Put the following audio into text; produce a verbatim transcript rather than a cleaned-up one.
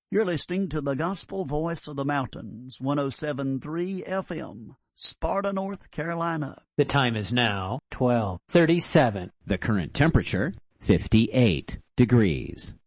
You're listening to the Gospel Voice of the Mountains, one oh seven point three F M, Sparta, North Carolina. The time is now twelve thirty-seven. The current temperature, fifty-eight degrees.